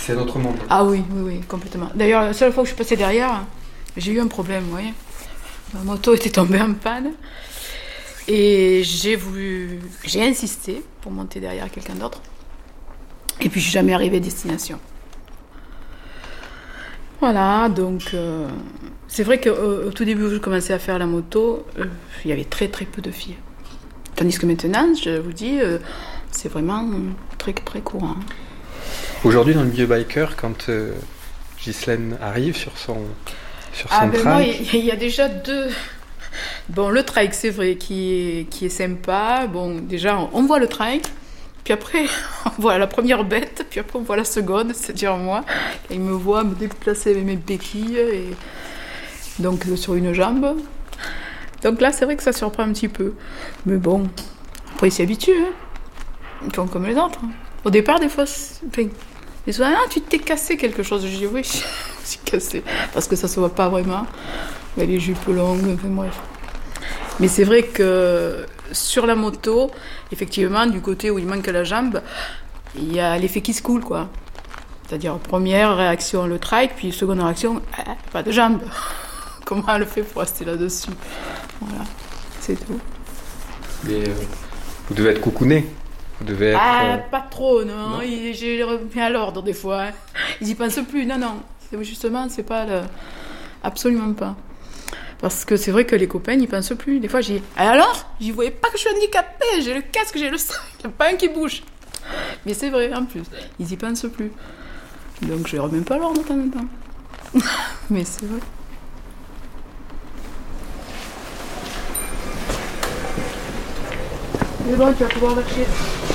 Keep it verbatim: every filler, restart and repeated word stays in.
C'est un autre monde. Ah oui, oui, oui, complètement. D'ailleurs, la seule fois que je suis passée derrière, j'ai eu un problème, vous voyez. Ma moto était tombée en panne. Et j'ai voulu... J'ai insisté pour monter derrière quelqu'un d'autre. Et puis, je suis jamais arrivée à destination. Voilà, donc... Euh, c'est vrai qu'au au tout début, où je commençais à faire la moto, euh, il y avait très, très peu de filles. Tandis que maintenant, je vous dis, euh, c'est vraiment très, très courant. Aujourd'hui, dans le milieu biker, quand euh, Ghislaine arrive sur son, sur son ah, ben trike... moi, il y, y a déjà deux... Bon, le trike, c'est vrai, qui est, qui est sympa. Bon, déjà, on, on voit le trike, puis après, on voit la première bête, puis après, on voit la seconde, c'est-à-dire moi. Il me voit me déplacer avec mes béquilles, et donc sur une jambe. Donc là, c'est vrai que ça surprend un petit peu. Mais bon, après, ils s'y habituent, hein. Ils font comme les autres. Au départ, des fois, enfin, ils se disent, ah, tu t'es cassé quelque chose. Je dis, oui, je suis cassé. Parce que ça se voit pas vraiment. Il y a les jupes longues, enfin bref. Mais c'est vrai que sur la moto, effectivement, du côté où il manque la jambe, il y a l'effet qui se coule, quoi. C'est-à-dire, première réaction, le trike, puis seconde réaction, eh, pas de jambe. Comment elle fait pour rester là-dessus? Voilà, c'est tout. Mais euh, vous devez être coucouné. Vous devez être... Ah, euh... pas trop, non. non. Il, je les remets à l'ordre, des fois. Hein. Ils y pensent plus. Non, non. C'est, justement, c'est pas le... Absolument pas. Parce que c'est vrai que les copains n'y pensent plus. Des fois, j'ai dit, alors, j'y voyais pas que je suis handicapée, j'ai le casque, j'ai le sang, il n'y a pas un qui bouge. Mais c'est vrai, en plus, ils y pensent plus. Donc, je les remets pas à l'ordre de temps en temps. Mais c'est vrai. Mais bon, tu vas pouvoir lâcher.